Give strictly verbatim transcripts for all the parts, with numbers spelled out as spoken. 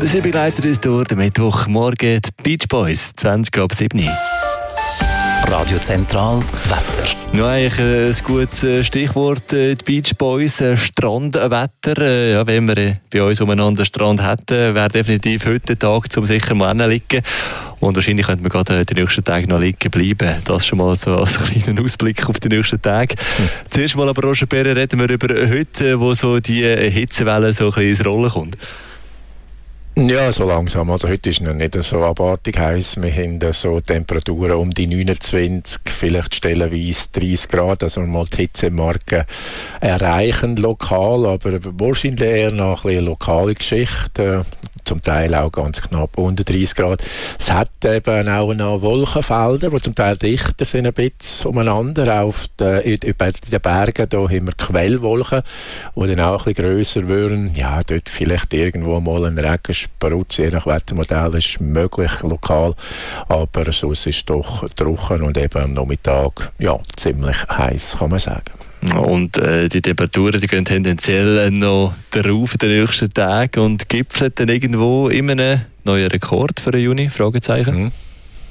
Sie begleiten uns durch den Mittwochmorgen, die Beach Boys, zwanzig ab sieben. Radio Zentral Wetter. Noch eigentlich ein gutes Stichwort, die Beach Boys, Strandwetter. Ja, wenn wir bei uns umeinander einen Strand hätten, wäre definitiv heute der Tag, um sicher mal hinzulegen. Und wahrscheinlich könnte man gerade die nächsten Tage noch liegen bleiben. Das schon mal so als kleinen Ausblick auf die nächsten Tage. Hm. Zuerst mal aber, Roger Perre, reden wir über heute, wo so die Hitzewelle so ein bisschen ins Rollen kommt. Ja, so langsam. Also heute ist noch nicht so abartig heiß. Wir haben so Temperaturen um die neunundzwanzig, vielleicht stellenweise dreißig Grad, also mal die Hitzemarke erreichen lokal, aber wahrscheinlich eher noch eine lokale Geschichte. Zum Teil auch ganz knapp unter dreißig Grad. Es hat eben auch noch Wolkenfelder, die zum Teil dichter sind ein bisschen umeinander. Auf den, über den Bergen da haben wir Quellwolken, die dann auch ein bisschen grösser würden. Ja, dort vielleicht irgendwo mal ein Regensprutz, je nach Wettermodell ist möglich lokal. Aber sonst ist es doch trocken und eben am Nachmittag ja, ziemlich heiß, kann man sagen. Und äh, die Temperaturen die gehen tendenziell noch darauf in den nächsten Tagen und gipfeln dann irgendwo in einem neuen Rekord für den Juni? Fragezeichen. Mhm.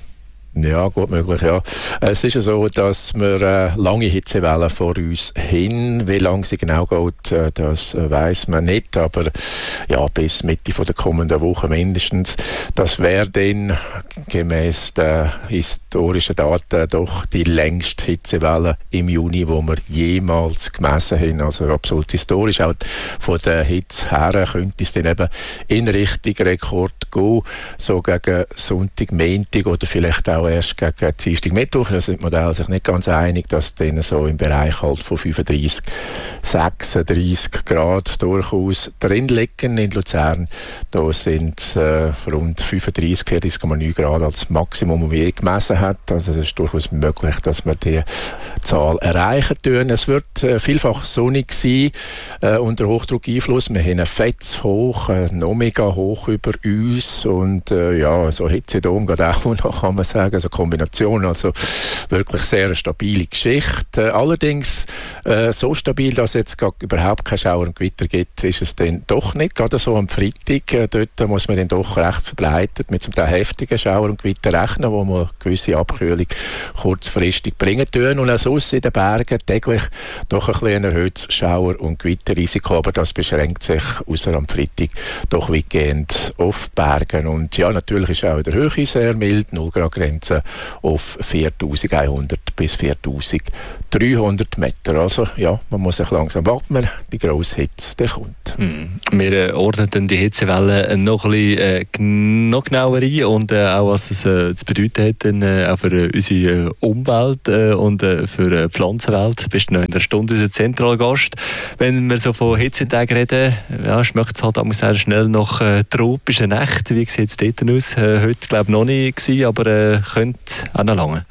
Ja, gut möglich, ja. Es ist ja so, dass wir äh, lange Hitzewellen vor uns hin. Wie lange sie genau geht, äh, das äh, weiss man nicht, aber ja, bis Mitte von der kommenden Woche mindestens. Das wäre dann gemäss der historischen Daten doch die längste Hitzewelle im Juni, die wir jemals gemessen haben. Also absolut historisch. Auch von der Hitze her könnte es dann eben in Richtung Rekord gehen, so gegen Sonntag, Montag oder vielleicht auch erst gegen Dienstag, Mittwoch. Da sind die Modelle sich nicht ganz einig, dass dann so im Bereich halt von fünfunddreißig, sechsunddreißig Grad durchaus drin liegen. In Luzern da sind äh, rund fünfunddreißig, vierzig Komma neun Grad als Maximum, das man je gemessen hat. Also es ist durchaus möglich, dass wir die Zahl erreichen können. Es wird äh, vielfach sonnig sein, äh, unter Hochdruckeinfluss. Wir haben einen Fetzhoch, einen Omega-Hoch über uns und äh, ja, so Hitzedom geht auch noch, kann man sagen. Also Kombination, also wirklich sehr eine stabile Geschichte. Allerdings äh, so stabil, dass jetzt gar überhaupt kein Schauer und Gewitter gibt, ist es dann doch nicht. Gerade so am Freitag, äh, dort muss man dann doch recht verbreitet mit zum Teil heftigen Schauer und Gewitter rechnen, wo man gewisse Abkühlung kurzfristig bringen tun. Und auch sonst in den Bergen täglich doch ein bisschen erhöhtes Schauer- und Gewitterrisiko, aber das beschränkt sich außer am Freitag doch weitgehend auf Bergen. Und ja, natürlich ist auch in der Höhe sehr mild, null Grad Grenze auf viertausendeinhundert bis viertausenddreihundert Meter. Also ja, man muss sich langsam warten, die grosse Hitze die kommt. Hm. Wir äh, ordnen dann die Hitzewelle noch ein bisschen äh, noch genauer ein und äh, auch was es äh, zu bedeuten hat dann, äh, auch für äh, unsere Umwelt äh, und äh, für die äh, Pflanzenwelt. Bist du noch in der Stunde unser Zentralgast. Wenn wir so von Hitzetagen reden, ja, schmeckt es halt auch sehr schnell nach äh, tropischen Nächten. Wie sieht es dort aus? Äh, heute glaube ich noch nicht gewesen, aber äh, könnte auch noch lange.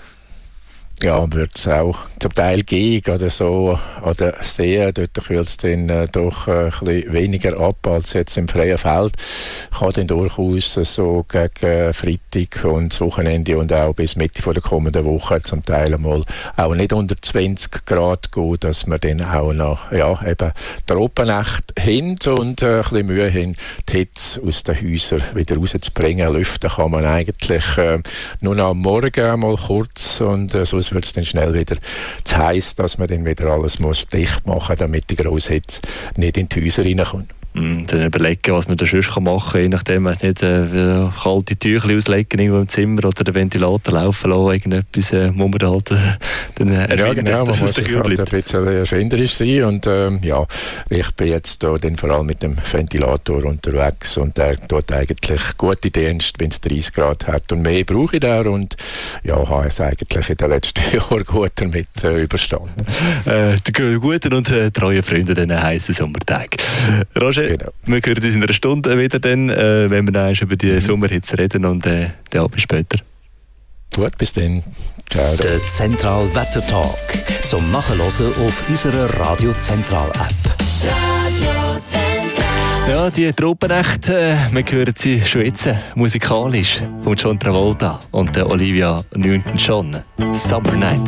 Ja, wird es auch zum Teil gehen oder so an den Seen. Dort kühlt es dann äh, doch äh, ein bisschen weniger ab als jetzt im freien Feld. Kann dann durchaus äh, so gegen Freitag und das Wochenende und auch bis Mitte von der kommenden Woche zum Teil einmal auch nicht unter zwanzig Grad gehen, dass wir dann auch noch ja, eben Tropennacht haben und äh, ein bisschen Mühe haben, die Hitze aus den Häusern wieder rauszubringen. Lüften kann man eigentlich äh, nur noch am Morgen mal kurz und äh, sonst wird es dann schnell wieder zu heiß, dass man dann wieder alles muss dicht machen muss, damit die grosse Hitze nicht in die Häuser reinkommt. Mm, dann überlegen, was man da sonst machen kann, je nachdem, weiss nicht, äh, kalte Tücher auslegen irgendwo im Zimmer oder den Ventilator laufen lassen, irgendetwas äh, muss man da halt äh, dann erfinden, ja, genau, man muss halt ein bisschen erfinderisch sein und ähm, ja, ich bin jetzt da dann vor allem mit dem Ventilator unterwegs und der tut eigentlich gute Dienst, wenn es dreißig Grad hat und mehr brauche ich da und ja, habe es eigentlich in den letzten Jahren gut damit äh, überstanden. äh, die guten und äh, treuen Freunde an diesen heißen Sommertagen. Roger, genau. Wir hören uns in einer Stunde wieder, dann, äh, wenn wir dann über die mhm. Sommerhitze reden und äh, dann bis später. Gut, bis dann. Ciao. Der Zentral Wetter Talk zum Nachhören auf unserer Radio Zentral App. Radio Zentral. Ja, die Tropennacht, äh, wir hören sie schon jetzt äh, musikalisch von John Travolta und der Olivia Newton-John. Summer Nights.